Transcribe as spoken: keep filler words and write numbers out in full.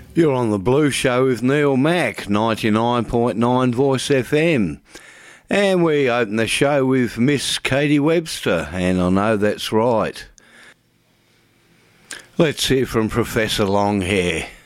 You're on the Blue Show with Neil Mack, ninety-nine point nine Voice F M. And we open the show with Miss Katie Webster, and I know that's right. Let's hear from Professor Longhair.